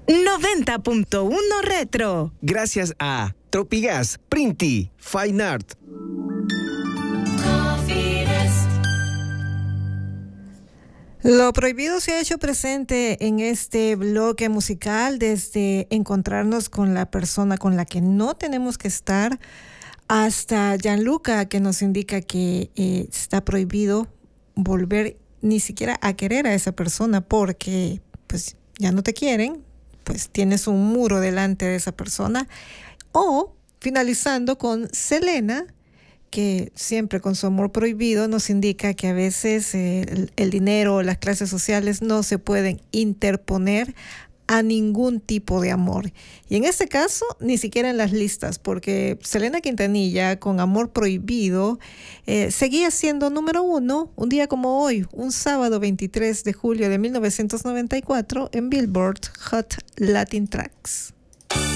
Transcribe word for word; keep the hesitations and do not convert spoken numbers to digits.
noventa punto uno Retro. Gracias a Tropigas, Printi, Fine Art. Lo prohibido se ha hecho presente en este bloque musical, desde encontrarnos con la persona con la que no tenemos que estar, hasta Gianluca, que nos indica que eh, está prohibido volver ni siquiera a querer a esa persona porque pues ya no te quieren, pues tienes un muro delante de esa persona. O finalizando con Selena, que siempre con su amor prohibido nos indica que a veces eh, el, el dinero o las clases sociales no se pueden interponer a ningún tipo de amor. Y en este caso, ni siquiera en las listas, porque Selena Quintanilla, con Amor Prohibido, eh, seguía siendo número uno un día como hoy, un sábado veintitrés de julio de mil novecientos noventa y cuatro, en Billboard Hot Latin Tracks.